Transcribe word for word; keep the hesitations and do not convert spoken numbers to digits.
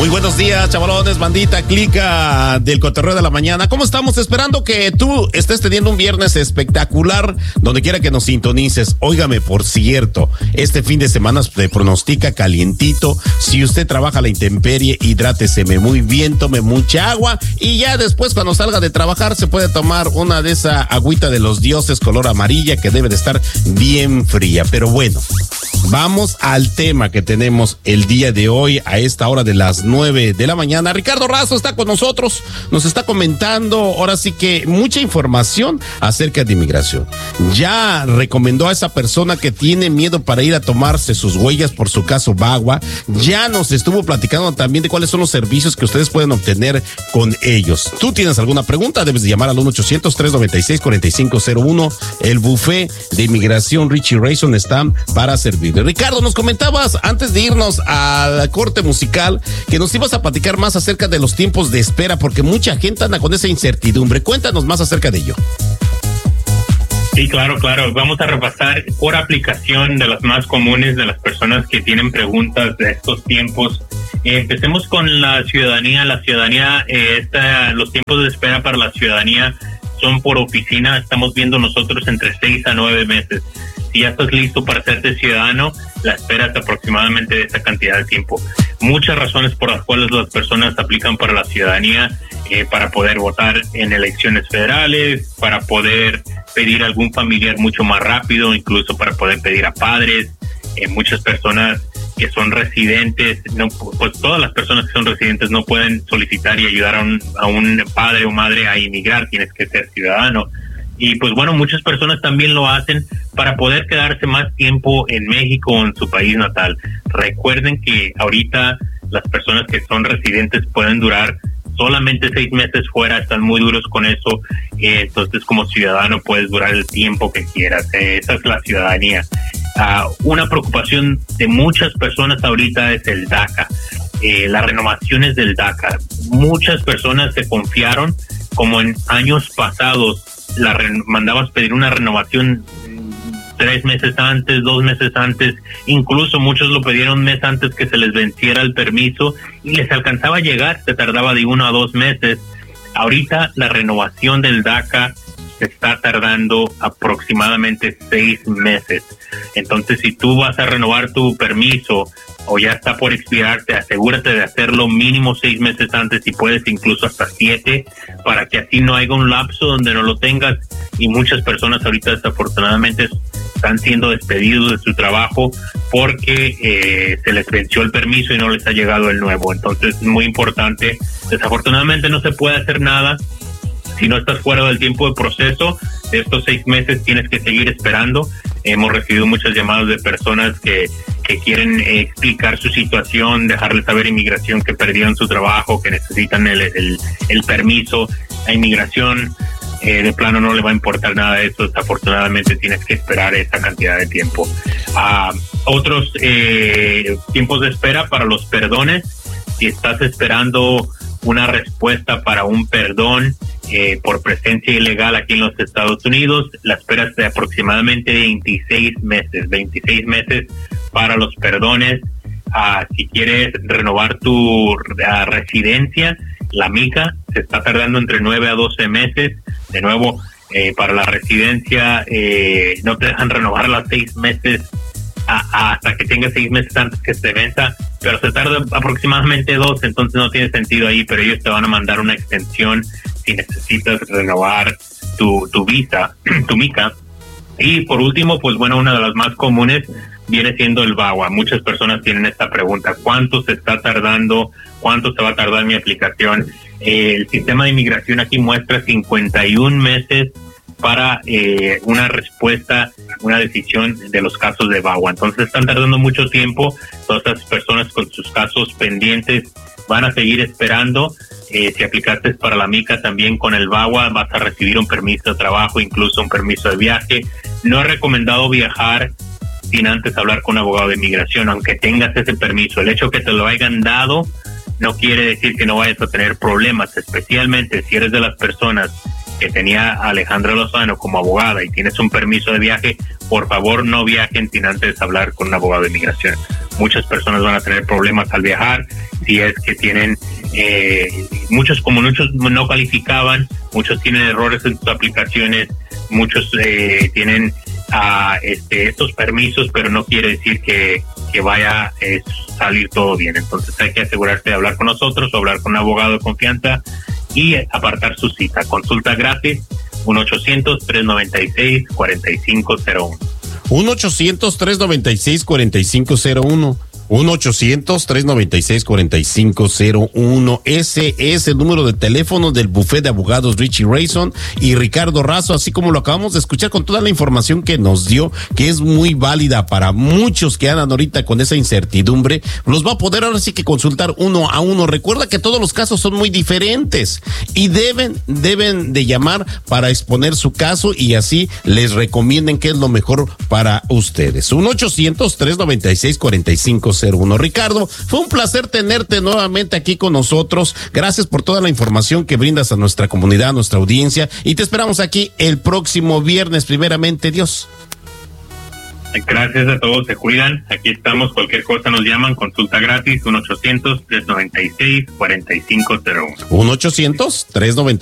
Muy buenos días, chavalones, bandita, clica del cotorreo de la mañana. ¿Cómo estamos? Esperando que tú estés teniendo un viernes espectacular, donde quiera que nos sintonices. Óigame, por cierto, este fin de semana se pronostica calientito. Si usted trabaja a la intemperie, hidráteseme muy bien, tome mucha agua y ya después cuando salga de trabajar se puede tomar una de esa agüita de los dioses color amarilla que debe de estar bien fría. Pero bueno, vamos al tema que tenemos el día de hoy a esta hora de las nueve de la mañana. Ricardo Razo está con nosotros, nos está comentando ahora sí que mucha información acerca de inmigración. Ya recomendó a esa persona que tiene miedo para ir a tomarse sus huellas por su caso Bagua. Ya nos estuvo platicando también de cuáles son los servicios que ustedes pueden obtener con ellos. ¿Tú tienes alguna pregunta? Debes de llamar al uno ochocientos, tres noventa y seis, cuarenta y cinco cero uno. El buffet de inmigración Richie Rayson está para servirle. Ricardo, nos comentabas antes de irnos al corte musical que nos ibas a platicar más acerca de los tiempos de espera, porque mucha gente anda con esa incertidumbre. Cuéntanos más acerca de ello. Sí, claro, claro. Vamos a repasar por aplicación de las más comunes de las personas que tienen preguntas de estos tiempos. Eh, empecemos con la ciudadanía. La ciudadanía, eh, esta, los tiempos de espera para la ciudadanía son por oficina. Estamos viendo nosotros entre seis a nueve meses. Si ya estás listo para hacerte ciudadano, la espera es aproximadamente de esa cantidad de tiempo. Muchas razones por las cuales las personas aplican para la ciudadanía, eh, para poder votar en elecciones federales, para poder pedir a algún familiar mucho más rápido, incluso para poder pedir a padres. Eh, muchas personas que son residentes, no, pues todas las personas que son residentes no pueden solicitar y ayudar a un, a un padre o madre a inmigrar, tienes que ser ciudadano. Y pues bueno, muchas personas también lo hacen para poder quedarse más tiempo en México o en su país natal. Recuerden que ahorita las personas que son residentes pueden durar solamente seis meses fuera, están muy duros con eso, eh, entonces como ciudadano puedes durar el tiempo que quieras, eh, esa es la ciudadanía. Uh, una preocupación de muchas personas ahorita es el DACA, eh, las renovaciones del DACA. Muchas personas se confiaron, como en años pasados, la re- mandabas pedir una renovación tres meses antes, dos meses antes, incluso muchos lo pidieron un mes antes que se les venciera el permiso y les alcanzaba a llegar, se tardaba de uno a dos meses. Ahorita la renovación del DACA se está tardando aproximadamente seis meses. Entonces, si tú vas a renovar tu permiso o ya está por expirarte, asegúrate de hacerlo mínimo seis meses antes, y puedes incluso hasta siete, para que así no haya un lapso donde no lo tengas. Y muchas personas ahorita desafortunadamente están siendo despedidos de su trabajo porque eh, se les venció el permiso y no les ha llegado el nuevo. Entonces es muy importante. Desafortunadamente no se puede hacer nada. Si no estás fuera del tiempo de proceso, de estos seis meses tienes que seguir esperando. Hemos recibido muchas llamadas de personas que, que quieren eh, explicar su situación, dejarles saber a inmigración que perdieron su trabajo, que necesitan el, el, el permiso. A inmigración eh, de plano no le va a importar nada de eso. Desafortunadamente tienes que esperar esa cantidad de tiempo. Uh, otros eh, tiempos de espera para los perdones. Si estás esperando una respuesta para un perdón eh, por presencia ilegal aquí en los Estados Unidos, la espera es de aproximadamente veintiséis meses, veintiséis meses para los perdones. Uh, si quieres renovar tu uh, residencia, la mica se está tardando entre nueve a doce meses. De nuevo, eh, para la residencia eh, no te dejan renovar las seis meses a, a, hasta que tengas seis meses antes que se venza, pero se tarda aproximadamente dos, entonces no tiene sentido ahí, pero ellos te van a mandar una extensión si necesitas renovar tu, tu visa, tu mica. Y por último, pues bueno, una de las más comunes viene siendo el Bagua. Muchas personas tienen esta pregunta: ¿cuánto se está tardando? ¿Cuánto se va a tardar mi aplicación? Eh, el sistema de inmigración aquí muestra cincuenta y un meses para eh, una respuesta, una decisión de los casos de Bagua. Entonces están tardando mucho tiempo. Todas las personas con sus casos pendientes van a seguir esperando. Eh, si aplicaste para la mica también con el Bagua, vas a recibir un permiso de trabajo, incluso un permiso de viaje. No es recomendado viajar sin antes hablar con un abogado de inmigración, aunque tengas ese permiso. El hecho que te lo hayan dado no quiere decir que no vayas a tener problemas, especialmente si eres de las personas que tenía a Alejandra Lozano como abogada y tienes un permiso de viaje. Por favor, no viajen sin antes hablar con un abogado de inmigración. Muchas personas van a tener problemas al viajar si es que tienen, eh, muchos, como muchos no calificaban, muchos tienen errores en sus aplicaciones, muchos eh, tienen uh, este, estos permisos, pero no quiere decir que, que vaya a eh, salir todo bien. Entonces hay que asegurarse de hablar con nosotros o hablar con un abogado de confianza y apartar su cita. Consulta gratis, uno ochocientos, tres noventa y seis, cuarenta y cinco cero uno. uno ochocientos, tres noventa y seis, cuarenta y cinco cero uno. uno ochocientos, tres noventa y seis, cuarenta y cinco cero uno. Ese es el número de teléfono del bufete de abogados Richie Rayson y Ricardo Razo, así como lo acabamos de escuchar con toda la información que nos dio, que es muy válida para muchos que andan ahorita con esa incertidumbre. Los va a poder ahora sí que consultar uno a uno. Recuerda que todos los casos son muy diferentes y deben, deben de llamar para exponer su caso y así les recomienden qué es lo mejor para ustedes. uno ochocientos, tres noventa y seis, cuarenta y cinco cero uno. Ricardo, fue un placer tenerte nuevamente aquí con nosotros. Gracias por toda la información que brindas a nuestra comunidad, a nuestra audiencia, y te esperamos aquí el próximo viernes, primeramente Dios. Gracias a todos, se cuidan. Aquí estamos, cualquier cosa nos llaman, consulta gratis, uno ochocientos, tres noventa y seis, cuarenta y cinco cero uno. uno ochocientos, tres noventa